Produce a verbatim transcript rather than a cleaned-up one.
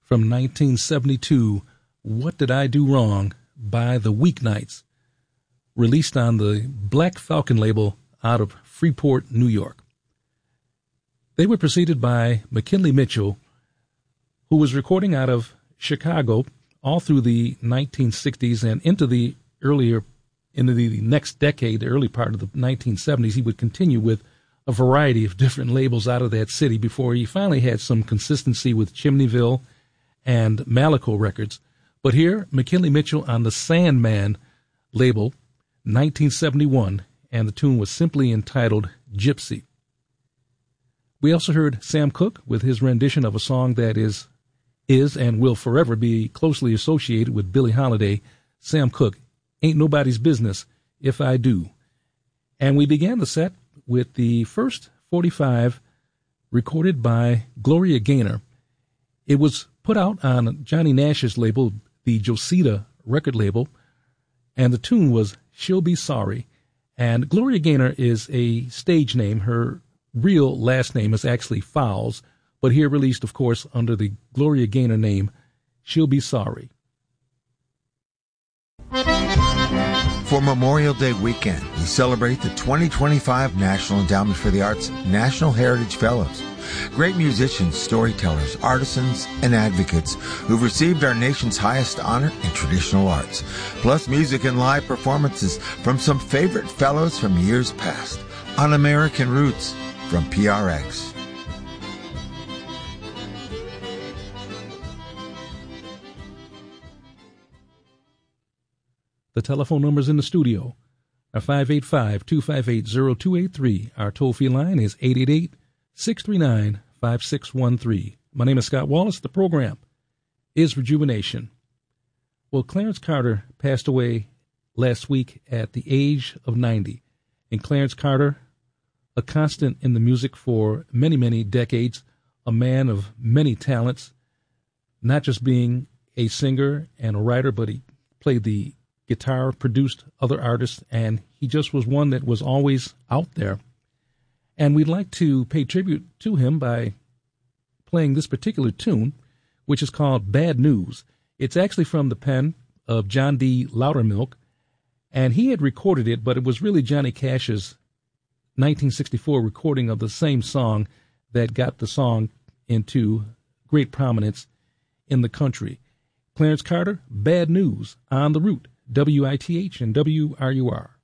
from nineteen seventy-two, What Did I Do Wrong by the Weeknights, released on the Black Falcon label out of Freeport, New York. They were preceded by McKinley Mitchell, who was recording out of Chicago all through the nineteen sixties and into the earlier, into the next decade, the early part of the nineteen seventies. He would continue with a variety of different labels out of that city before he finally had some consistency with Chimneyville and Malico Records. But here, McKinley Mitchell on the Sandman label, nineteen seventy-one, and the tune was simply entitled Gypsy. We also heard Sam Cooke with his rendition of a song that is is and will forever be closely associated with Billie Holiday. Sam Cooke, Ain't Nobody's Business If I Do. And we began the set with the first forty-five recorded by Gloria Gaynor. It was put out on Johnny Nash's label, the Josita record label, and the tune was She'll Be Sorry. And Gloria Gaynor is a stage name. Her real last name is actually Fowles, but here released, of course, under the Gloria Gaynor name, She'll Be Sorry. For Memorial Day weekend, we celebrate the twenty twenty-five National Endowment for the Arts National Heritage Fellows. Great musicians, storytellers, artisans, and advocates who've received our nation's highest honor in traditional arts, plus music and live performances from some favorite fellows from years past on American Roots from P R X. The telephone numbers in the studio are five eight five, two five eight, zero two eight three. Our toll-free line is eight eight eight, six three nine, five six one three. My name is Scott Wallace. The program is Rejuvenation. Well, Clarence Carter passed away last week at the age of ninety. And Clarence Carter, a constant in the music for many, many decades, a man of many talents, not just being a singer and a writer, but he played the guitar, produced other artists, and he just was one that was always out there. And we'd like to pay tribute to him by playing this particular tune, which is called Bad News. It's actually from the pen of John D. Loudermilk, and he had recorded it, but it was really Johnny Cash's nineteen sixty-four recording of the same song that got the song into great prominence in the country. Clarence Carter, Bad News, on the Root, W I T H and W R U R.